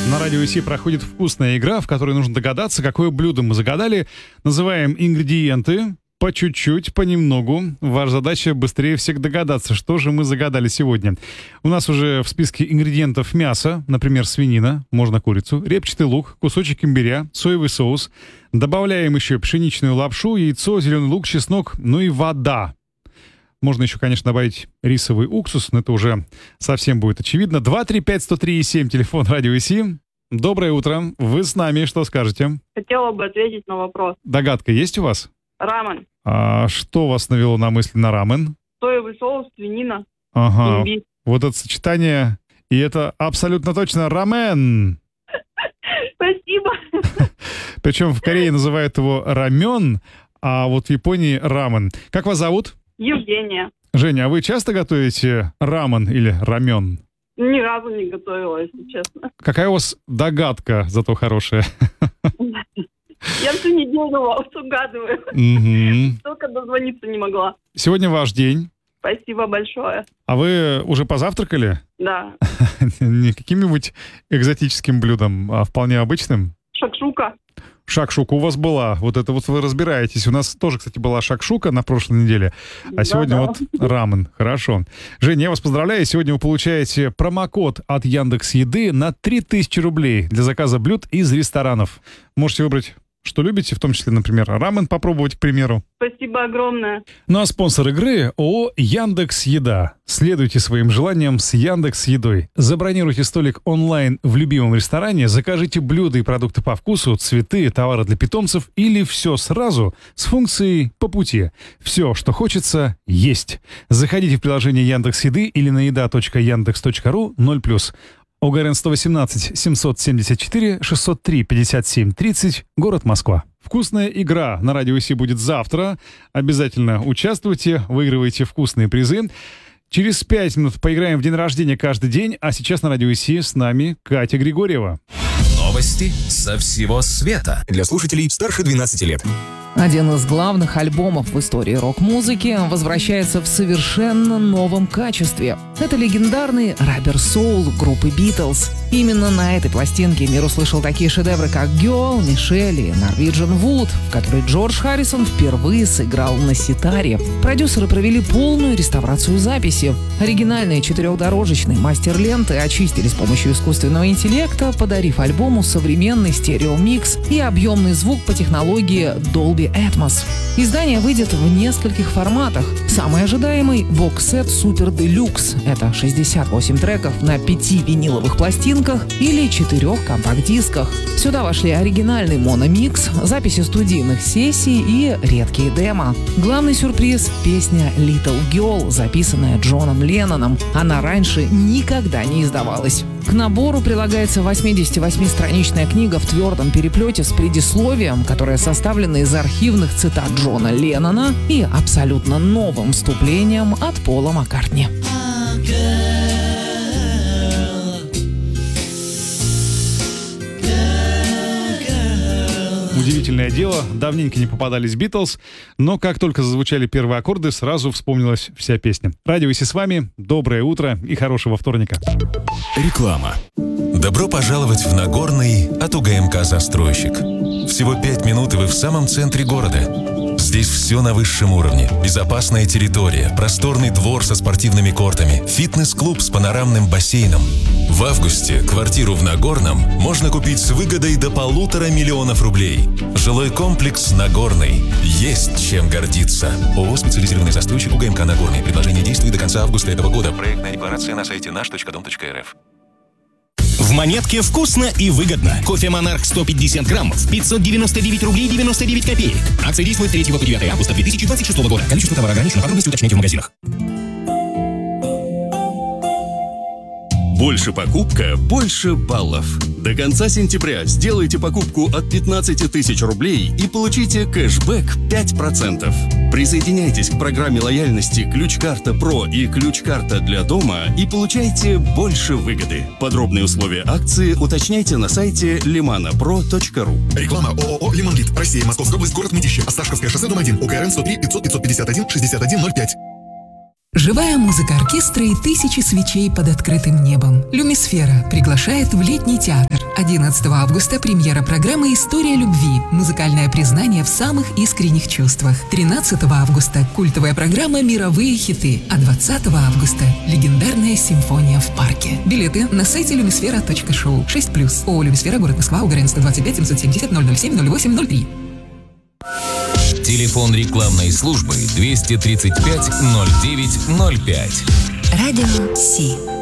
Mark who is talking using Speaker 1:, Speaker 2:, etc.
Speaker 1: На радио ИСИ проходит вкусная игра, в которой нужно догадаться, какое блюдо мы загадали. Называем ингредиенты по чуть-чуть, понемногу. Ваша задача быстрее всех догадаться, что же мы загадали сегодня. У нас уже в списке ингредиентов мясо, например, свинина, можно курицу, репчатый лук, кусочек имбиря, соевый соус. Добавляем еще пшеничную лапшу, яйцо, зеленый лук, чеснок, ну и вода. Можно еще, конечно, добавить рисовый уксус, но это уже совсем будет очевидно. 235-103-7, телефон радио ИСИ. Доброе утро. Вы с нами, что скажете?
Speaker 2: Хотела бы ответить на вопрос.
Speaker 1: Догадка есть у вас?
Speaker 2: Рамен.
Speaker 1: А что вас навело на мысль на рамен?
Speaker 2: Соевый соус, свинина,
Speaker 1: Ага,
Speaker 2: имбирь.
Speaker 1: вот это сочетание, и это абсолютно точно рамен.
Speaker 2: Спасибо.
Speaker 1: Причем в Корее называют его рамен, а вот в Японии рамен. Как вас зовут?
Speaker 2: Евгения.
Speaker 1: Женя, а вы часто готовите рамен или рамен?
Speaker 2: Ни разу не готовила, если честно.
Speaker 1: Какая у вас догадка, зато хорошая?
Speaker 2: Я всю неделю вас угадываю.
Speaker 1: Мгм.
Speaker 2: Только дозвониться не могла.
Speaker 1: Сегодня ваш день.
Speaker 2: Спасибо большое.
Speaker 1: А вы уже позавтракали?
Speaker 2: Да.
Speaker 1: Не каким-нибудь экзотическим блюдом, а вполне обычным?
Speaker 2: Шакшука.
Speaker 1: Шакшука у вас была. Вот это вот вы разбираетесь. У нас тоже, кстати, была шакшука на прошлой неделе, а сегодня
Speaker 2: Да-да.
Speaker 1: вот рамен. Хорошо. Женя, я вас поздравляю. Сегодня вы получаете промокод от Яндекс.Еды на 3000 рублей для заказа блюд из ресторанов. Можете выбрать, что любите, в том числе, например, рамен попробовать, к примеру.
Speaker 2: Спасибо огромное.
Speaker 1: Ну а спонсор игры — ООО «Яндекс.Еда». Следуйте своим желаниям с Яндекс.Едой. Забронируйте столик онлайн в любимом ресторане, закажите блюда и продукты по вкусу, цветы, товары для питомцев или все сразу с функцией «По пути». Все, что хочется, есть. Заходите в приложение Яндекс.Еды или на еда.яндекс.ру 0+. ОГРН 118 774 603 57 30, город Москва. Вкусная игра на радио ИСИ будет завтра. Обязательно участвуйте, выигрывайте вкусные призы. Через 5 минут поиграем в день рождения каждый день, а сейчас на радио ИСИ с нами Катя Григорьева.
Speaker 3: Новости со всего света.
Speaker 4: Для слушателей старше 12 лет.
Speaker 5: Один из главных альбомов в истории рок-музыки возвращается в совершенно новом качестве. Это легендарный Rubber Soul группы Beatles. Именно на этой пластинке мир услышал такие шедевры, как «Girl», «Мишель» и «Norwegian Wood», в которой Джордж Харрисон впервые сыграл на ситаре. Продюсеры провели полную реставрацию записи. Оригинальные четырехдорожечные мастер-ленты очистили с помощью искусственного интеллекта, подарив альбому современный стереомикс и объемный звук по технологии Dolby Atmos. Издание выйдет в нескольких форматах. Самый ожидаемый — бокс-сет Super Deluxe. Это 68 треков на 5 виниловых пластинках или 4 компакт-дисках. Сюда вошли оригинальный мономикс, записи студийных сессий и редкие демо. Главный сюрприз — песня Little Girl, записанная Джоном Ленноном. Она раньше никогда не издавалась. К набору прилагается 88-страничная книга в твердом переплете с предисловием, которая составлена из архивных цитат Джона Леннона и абсолютно новым вступлением от Пола Маккартни.
Speaker 1: Удивительное дело, давненько не попадались Битлз, но как только зазвучали первые аккорды, сразу вспомнилась вся песня. Радио ИСИ с вами, доброе утро и хорошего вторника.
Speaker 3: Реклама. Добро пожаловать в Нагорный от УГМК «Застройщик». Всего 5 минут, и вы в самом центре города. Здесь все на высшем уровне. Безопасная территория, просторный двор со спортивными кортами, фитнес-клуб с панорамным бассейном. В августе квартиру в Нагорном можно купить с выгодой до 1,5 миллиона рублей. Жилой комплекс «Нагорный». Есть чем гордиться. ООО «Специализированный застройщик УГМК Нагорный». Предложение действует до конца августа этого года. Проектная декларация на сайте наш.дом.рф.
Speaker 6: В Монетке вкусно и выгодно. Кофе «Монарх» 150 граммов, 599 рублей 99 копеек. Акция действует с 3 по 9 августа 2026 года. Количество товара ограничено. Подробности уточняйте в магазинах.
Speaker 7: Больше покупка, больше баллов. До конца сентября сделайте покупку от 15 тысяч рублей и получите кэшбэк 5%. Присоединяйтесь к программе лояльности «Ключ-карта Про» и «Ключ-карта для дома» и получайте больше выгоды. Подробные условия акции уточняйте на сайте limanapro.ru.
Speaker 4: Реклама ООО «Лимонлит». Россия, Московская область, город Мытищи. Осташковское шоссе, дом 1. УГРН 103 500 551 61 05.
Speaker 8: Живая музыка оркестра и тысячи свечей под открытым небом. Люмисфера приглашает в летний театр. 11 августа премьера программы «История любви». Музыкальное признание в самых искренних чувствах. 13 августа культовая программа «Мировые хиты». А 20 августа легендарная симфония в парке. Билеты на сайте lumisfera.show. 6+. ООО «Люмисфера», город Москва, УГРН 125 770 007 08 03.
Speaker 9: Телефон рекламной службы 235 09 05.
Speaker 10: Радио Си.